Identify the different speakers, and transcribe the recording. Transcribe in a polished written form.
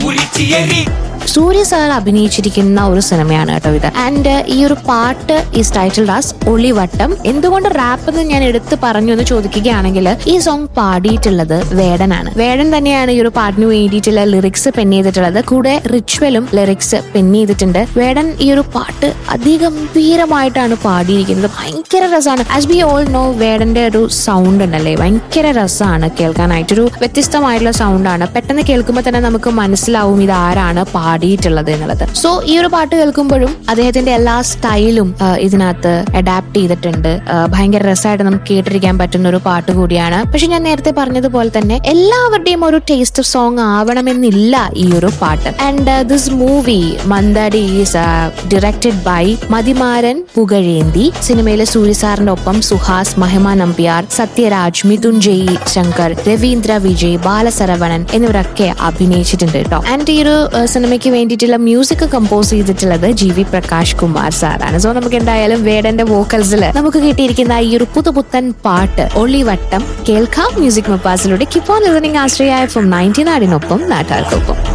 Speaker 1: സൂര്യ sir അഭിനയിച്ചിരിക്കുന്ന ഒരു സിനിമയാണ് കേട്ടോ ഇത്. ആൻഡ് ഈ ഒരു പാട്ട് ഈസ് ടൈറ്റിൽഡ് ആസ് ഒളിവട്ടം. എന്തുകൊണ്ട് റാപ്പ് എന്ന് ഞാൻ എടുത്ത് പറഞ്ഞു എന്ന് ചോദിക്കുകയാണെങ്കിൽ ഈ സോങ് പാടിയിട്ടുള്ളത് വേടനാണ്. വേടൻ തന്നെയാണ് ഈ ഒരു പാട്ടിന് വേണ്ടിയിട്ടുള്ള ലിറിക്സ് പെൻ ചെയ്തിട്ടുള്ളത്. കൂടെ റിച്വലും ലിറിക്സ് പെൻ ചെയ്തിട്ടുണ്ട്. വേടൻ ഈ ഒരു പാട്ട് അതിഗംഭീരമായിട്ടാണ് പാടിയിരിക്കുന്നത്. ഭയങ്കര രസമാണ്. ആസ് വി ഓൾ നോ, വേടന്റെ ഒരു സൗണ്ട് ഉണ്ടല്ലേ, ഭയങ്കര രസമാണ് കേൾക്കാനായിട്ടൊരു വ്യത്യസ്തമായിട്ടുള്ള സൗണ്ടാണ്. പെട്ടെന്ന് കേൾക്കുമ്പോൾ തന്നെ നമുക്ക് മനസ്സിലാവും ഇത് ആരാണ് പാടിയിട്ടുള്ളത് എന്നുള്ളത്. സോ ഈ ഒരു പാട്ട് കേൾക്കുമ്പോഴും അദ്ദേഹത്തിന്റെ എല്ലാ സ്റ്റൈലും ഇതിനകത്ത് അഡാപ്റ്റ് ചെയ്തിട്ടുണ്ട്. ഭയങ്കര രസമായിട്ട് നമുക്ക് കേട്ടിരിക്കാൻ പറ്റുന്ന ഒരു പാട്ട് കൂടിയാണ്. പക്ഷെ ഞാൻ നേരത്തെ പറഞ്ഞതുപോലെ തന്നെ എല്ലാവരുടെയും ഒരു ടേസ്റ്റ് സോങ് ആവണമെന്നില്ല ഈ ഒരു പാട്ട്. And this movie മന്ദാടി is directed by മതിമാരൻ Pugazhenthi. സിനിമയിലെ സൂര്യ സാറിന്റെ ഒപ്പം സുഹാസ്, മഹിമ നമ്പ്യാർ, സത്യരാജ്, മിഥുൻ ജയ് ശങ്കർ, രവീന്ദ്ര വിജയ്, ബാലസരവണൻ എന്നിവരൊക്കെ അഭിനയിച്ചിട്ടുണ്ട് കേട്ടോ. ആൻഡ് ഈ ഒരു സിനിമയ്ക്ക് വേണ്ടിയിട്ടുള്ള മ്യൂസിക് കമ്പോസ് ചെയ്തിട്ടുള്ളത് GV പ്രകാശ് കുമാർ സാറാണ്. സോ നമുക്ക് എന്തായാലും വേടന്റെ വോക്കൽസിൽ നമുക്ക് കിട്ടിയിരിക്കുന്ന ഈ ഒരു പുതുപുത്തൻ പാട്ട് ഒളിവട്ടം കേൾക്കാം music മപ്പാസിലൂടെ. Keep on listening Ashraya FM 90 നാടിനൊപ്പം നാട്ടാർക്കൊപ്പം.